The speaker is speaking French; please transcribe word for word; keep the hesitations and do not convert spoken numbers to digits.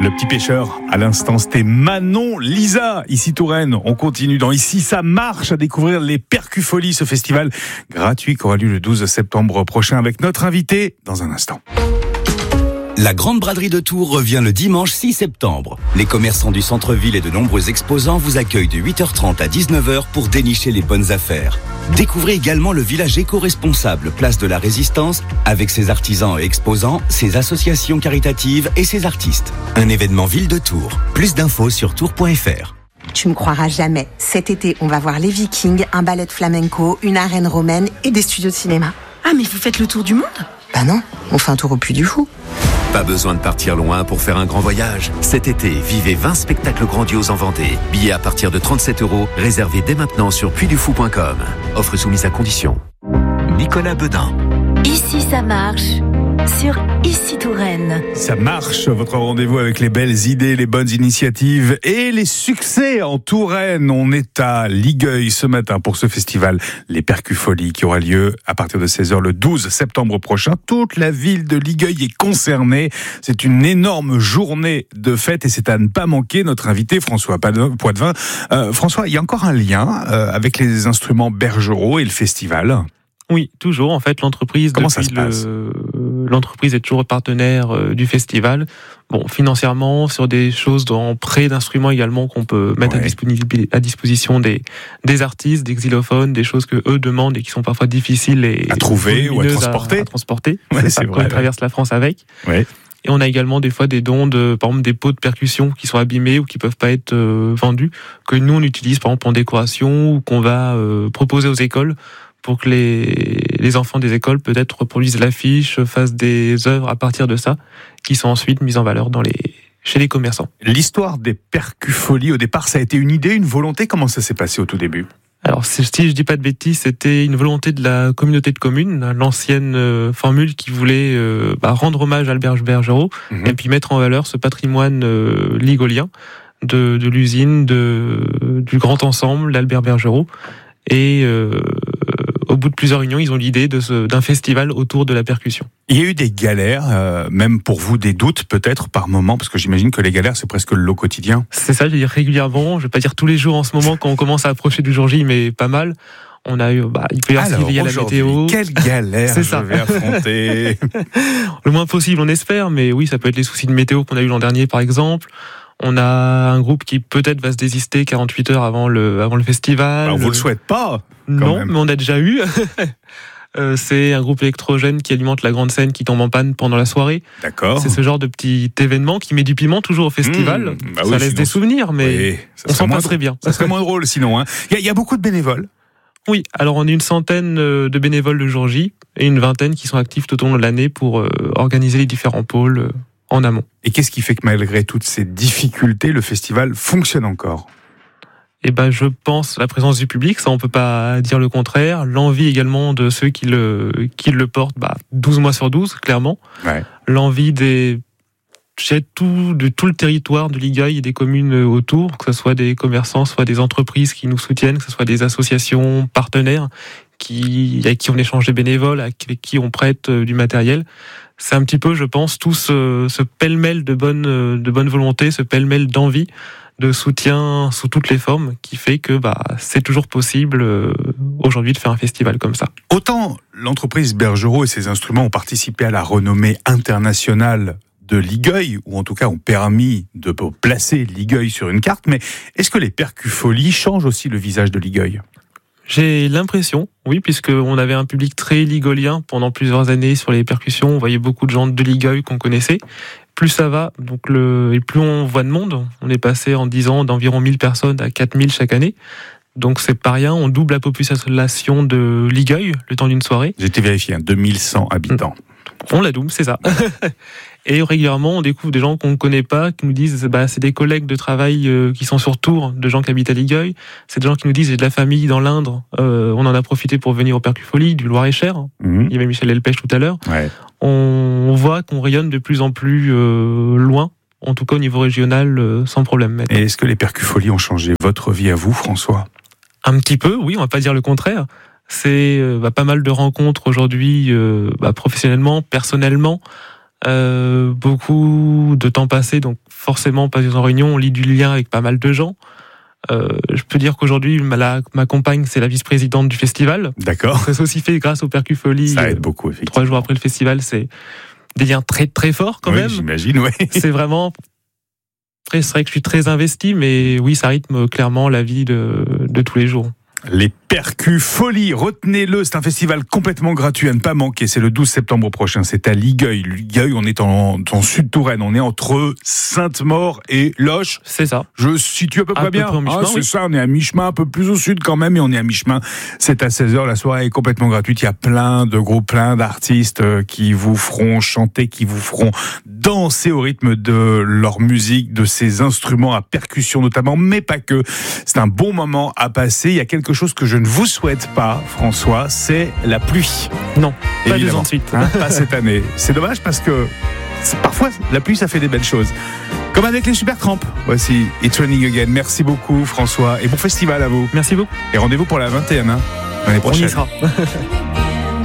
Le petit pêcheur, à l'instant, c'était Manon Lisa, ici Touraine. On continue dans Ici ça marche à découvrir les Percufolies, ce festival gratuit qui aura lieu le douze septembre prochain avec notre invité dans un instant. La Grande Braderie de Tours revient le dimanche six septembre. Les commerçants du centre-ville et de nombreux exposants vous accueillent de huit heures trente à dix-neuf heures pour dénicher les bonnes affaires. Découvrez également le village éco-responsable, place de la Résistance, avec ses artisans et exposants, ses associations caritatives et ses artistes. Un événement Ville de Tours. Plus d'infos sur tours point f r. Tu me croiras jamais. Cet été, on va voir les Vikings, un ballet de flamenco, une arène romaine et des studios de cinéma. Ah, mais vous faites le tour du monde ? Bah non, on fait un tour au Puy du Fou. Pas besoin de partir loin pour faire un grand voyage. Cet été, vivez vingt spectacles grandioses en Vendée. Billets à partir de trente-sept euros, réservés dès maintenant sur puy du fou point com. Offre soumise à condition. Nicolas Bedin. Ici ça marche, sur Ici Touraine. Ça marche, votre rendez-vous avec les belles idées, les bonnes initiatives et les succès en Touraine. On est à Ligueuil ce matin pour ce festival, les Percufolies, qui aura lieu à partir de seize heures le douze septembre prochain. Toute la ville de Ligueuil est concernée. C'est une énorme journée de fête et c'est à ne pas manquer. Notre invité, François Poitvin. Euh, François, il y a encore un lien euh, avec les instruments Bergerot et le festival. Oui, toujours. En fait, l'entreprise, Comment depuis ça se passe le... l'entreprise est toujours partenaire euh, du festival. Bon, financièrement, sur des choses en prêt d'instruments également qu'on peut mettre ouais. à, disponibil... à disposition des des artistes, des xylophones, des choses que eux demandent et qui sont parfois difficiles et à trouver ou à transporter. À, à transporter. Ouais, c'est, c'est ça, vrai. quand on traverse la France avec. Ouais. Et on a également des fois des dons de, par exemple, des pots de percussion qui sont abîmés ou qui peuvent pas être euh, vendus, que nous on utilise par exemple en décoration ou qu'on va euh, proposer aux écoles, pour que les, les enfants des écoles peut-être reproduisent l'affiche, fassent des œuvres à partir de ça, qui sont ensuite mises en valeur dans les, chez les commerçants. L'histoire des Percufolies, au départ, ça a été une idée, une volonté. Comment ça s'est passé au tout début ? Alors, si je dis pas de bêtises, c'était une volonté de la communauté de communes, l'ancienne euh, formule qui voulait euh, bah, rendre hommage à Albert Bergerot, mmh. et puis mettre en valeur ce patrimoine euh, ligolien de, de l'usine, de, du grand ensemble d'Albert Bergerot. Et euh, au bout de plusieurs réunions, ils ont l'idée de ce, d'un festival autour de la percussion. Il y a eu des galères, euh, même pour vous, des doutes peut-être par moment, parce que j'imagine que les galères, c'est presque le lot quotidien. C'est ça, je veux dire régulièrement, je vais pas dire tous les jours en ce moment quand on commence à approcher du jour J, mais pas mal. On a eu, bah, il peut y avoir s'il y a la météo. Quelle galère je vais affronter. Le moins possible, on espère, mais oui, ça peut être les soucis de météo qu'on a eu l'an dernier, par exemple. On a un groupe qui peut-être va se désister quarante-huit heures avant le, avant le festival. Alors, on vous le souhaite pas. Non, même. mais on a déjà eu. euh, c'est un groupe électrogène qui alimente la grande scène qui tombe en panne pendant la soirée. D'accord. C'est ce genre de petit événement qui met du piment toujours au festival. Mmh, bah ça oui, laisse des souvenirs, mais oui, on s'en passerait bien. Ça serait moins drôle sinon. Hein. Il y, y a beaucoup de bénévoles. Oui, alors on est une centaine de bénévoles le jour J et une vingtaine qui sont actifs tout au long de l'année pour euh, organiser les différents pôles euh, en amont. Et qu'est-ce qui fait que malgré toutes ces difficultés, le festival fonctionne encore ? Eh ben, je pense la présence du public, ça on peut pas dire le contraire. L'envie également de ceux qui le qui le portent, bah douze mois sur douze, clairement. Ouais. L'envie des chez tout de tout le territoire de Ligueuil et des communes autour, que ce soit des commerçants, soit des entreprises qui nous soutiennent, que ce soit des associations partenaires qui avec qui on échange des bénévoles, avec qui on prête du matériel. C'est un petit peu, je pense, tout ce, ce pêle-mêle de bonne, de bonne volonté, ce pêle-mêle d'envie, de soutien sous toutes les formes, qui fait que bah, c'est toujours possible euh, aujourd'hui de faire un festival comme ça. Autant l'entreprise Bergerot et ses instruments ont participé à la renommée internationale de Ligueuil, ou en tout cas ont permis de placer Ligueuil sur une carte, mais est-ce que les Percufolies changent aussi le visage de Ligueuil ? J'ai l'impression, oui, puisqu'on avait un public très ligolien pendant plusieurs années sur les percussions. On voyait beaucoup de gens de Ligueuil qu'on connaissait. Plus ça va, donc le, et plus on voit de monde. On est passé en dix ans d'environ mille personnes à quatre mille chaque année. Donc c'est pas rien, on double la population de Ligueuil le temps d'une soirée. J'ai été vérifié, hein, deux mille cent habitants. On la double, c'est ça. Et régulièrement, on découvre des gens qu'on ne connaît pas, qui nous disent bah, c'est des collègues de travail euh, qui sont sur Tours, de gens qui habitent à Ligueuil. C'est des gens qui nous disent j'ai de la famille dans l'Indre. Euh, on en a profité pour venir aux Percufolies, du Loir-et-Cher. Mmh. Il y avait Michel Delpech tout à l'heure. Ouais. On, on voit qu'on rayonne de plus en plus euh, loin, en tout cas au niveau régional, euh, sans problème. Maintenant. Et est-ce que les Percufolies ont changé votre vie à vous, François ? Un petit peu, oui, on va pas dire le contraire. C'est euh, bah, pas mal de rencontres aujourd'hui, euh, bah, professionnellement, personnellement, Euh, beaucoup de temps passé, donc forcément pas en réunion, on lit du lien avec pas mal de gens. Euh, je peux dire qu'aujourd'hui, ma, la, ma compagne, c'est la vice-présidente du festival. D'accord. Ça s'est aussi fait grâce au Percufolie. Ça aide beaucoup, effectivement. Trois jours après le festival, c'est des liens très très forts quand oui, même. J'imagine, oui. C'est vraiment... C'est vrai que je suis très investi, mais oui, ça rythme clairement la vie de, de tous les jours. Les Percufolies, retenez-le, c'est un festival complètement gratuit à ne pas manquer. C'est le douze septembre prochain, c'est à Ligueuil. Ligueuil, on est en, en Sud-Touraine, on est entre Sainte-Maure et Loches. C'est ça. Je situe à peu près à bien. Peu près ah, c'est oui. ça, on est à mi-chemin, un peu plus au sud quand même, mais on est à mi-chemin. C'est à seize heures, la soirée est complètement gratuite. Il y a plein de groupes, plein d'artistes qui vous feront chanter, qui vous feront danser au rythme de leur musique, de ces instruments à percussion notamment, mais pas que. C'est un bon moment à passer. Il y a quelque chose que je ne vous souhaite pas, François, c'est la pluie. Non, pas deux Évidemment. ans de suite. Hein, pas cette année. C'est dommage parce que parfois, la pluie, ça fait des belles choses. Comme avec les Supertramp. Voici It's Raining Again. Merci beaucoup, François, et bon festival à vous. Merci beaucoup. Et rendez-vous pour la vingtième, hein, l'année prochaine. On y sera.